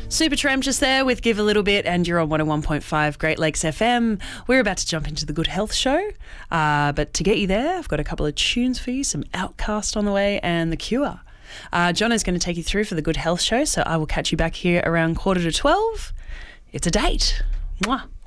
Supertramp just there with Give a Little Bit, and you're on 101.5 Great Lakes FM. We're about to jump into the Good Health Show, but to get you there, I've got a couple of tunes for you, some Outcast on the way and The Cure. Jono's going to take you through for the Good Health Show, so I will catch you back here around 11:45. It's a date. Mwah.